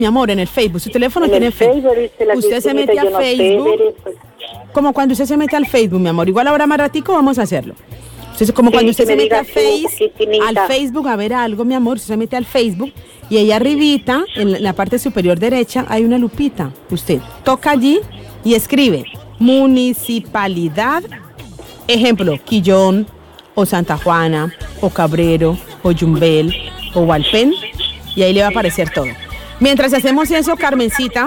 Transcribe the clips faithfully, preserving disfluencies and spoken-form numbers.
mi amor, en el Facebook. Su teléfono en tiene el Facebook. Facebook usted se mete a Facebook. No sé, como cuando usted se mete al Facebook, mi amor. Igual ahora más ratico vamos a hacerlo. Entonces, como sí, cuando usted se mete al face, al Facebook a ver algo, mi amor, usted se mete al Facebook y ahí arribita, en la parte superior derecha, hay una lupita. Usted toca allí y escribe Municipalidad, ejemplo, Quillón, o Santa Juana, o Cabrero, o Yumbel, o Valpen, y ahí le va a aparecer todo. Mientras hacemos eso, Carmencita,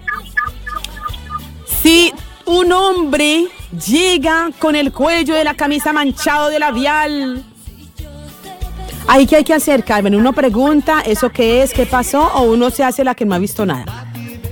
si un hombre llega con el cuello de la camisa manchado de labial, ¿ahí qué hay que hacer, Carmen? Uno pregunta, ¿eso qué es? ¿Qué pasó? ¿O uno se hace la que no ha visto nada?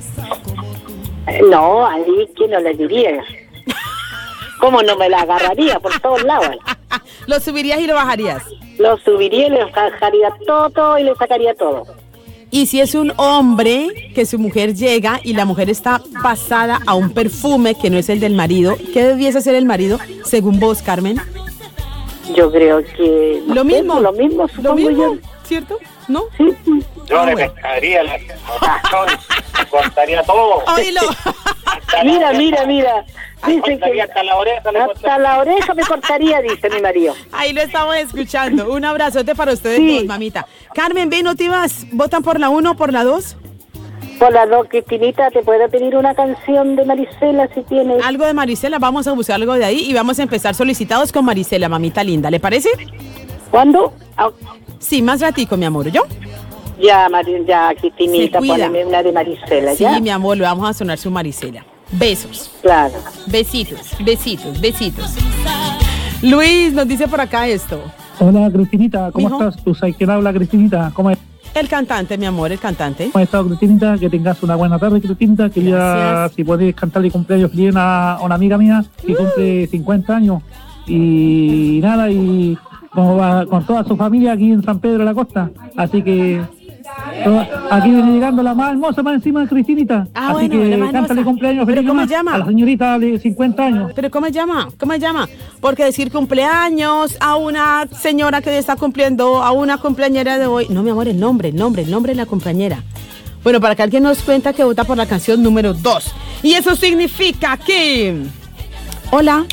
No, ahí que no le diría. ¿Cómo no me la agarraría por todos lados? ¿Lo subirías y lo bajarías? Lo subiría y le bajaría todo y le sacaría todo. Y si es un hombre que su mujer llega y la mujer está pasada a un perfume que no es el del marido, ¿qué debiese ser el marido según vos, Carmen? Yo creo que... Lo mismo. Lo mismo, lo mismo, yo. ¿Cierto? ¿No? Sí. Yo le pescaría la me cortaría todo. Oílo. Mira, mira, mira. Dice que hasta la oreja me hasta la oreja me cortaría, dice mi marido. Ahí lo estamos escuchando. Un abrazote para ustedes sí. dos, mamita. Carmen, ven, ¿no te vas? ¿Votan por la uno o por la dos? Por la dos, Cristinita, ¿te puedo pedir una canción de Marisela si tienes? Algo de Marisela, vamos a buscar algo de ahí y vamos a empezar solicitados con Marisela, mamita linda. ¿Le parece? ¿Cuándo? Ah. Sí, más ratico, mi amor, ¿yo? Ya, Mar- ya, Cristinita, poneme una de Marisela, sí, ¿ya? Sí, mi amor, le vamos a sonar su Marisela. Besos. Claro. Besitos, besitos, besitos. Luis nos dice por acá esto. Hola, Cristinita, ¿cómo ¿Mijo? estás? ¿Tú sabes quién habla, Cristinita? ¿Cómo es? El cantante, mi amor, el cantante. ¿Cómo estás, Cristinita? Que tengas una buena tarde, Cristinita. Quería, Gracias. si puedes cantarle cumpleaños bien a una amiga mía que uh. cumple cincuenta años. Y nada, y como va, con toda su familia aquí en San Pedro de la Costa. Así que... Aquí viene llegando la más hermosa más encima de Cristinita. Ah, Así bueno, que cántale cumpleaños feliz. ¿Cómo se llama? A la señorita de cincuenta años. ¿Pero cómo se llama? ¿Cómo se llama? Porque decir cumpleaños a una señora que está cumpliendo, a una cumpleañera de hoy. No, mi amor, el nombre, el nombre, el nombre de la cumpleañera. Bueno, para que alguien nos cuenta que vota por la canción número dos. Y eso significa que... Hola.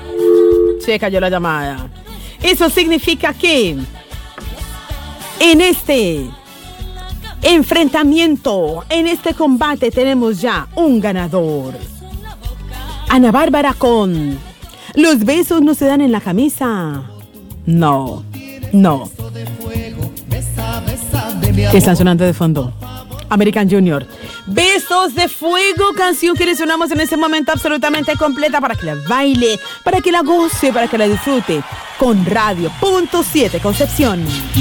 Se cayó la llamada. Eso significa que... En este... enfrentamiento, en este combate tenemos ya un ganador. Ana Bárbara con Los besos no se dan en la camisa. No, no. ¿Qué están sonando de fondo? American Junior. Besos de fuego, canción que le sonamos en este momento absolutamente completa para que la baile, para que la goce, para que la disfrute con Radio Punto siete Concepción.